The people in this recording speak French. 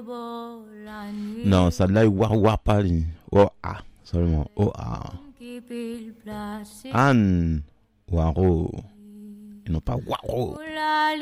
Non, ça là, wa pas. O-A, seulement. O-A. Anne. Waro. Et non pas Waro.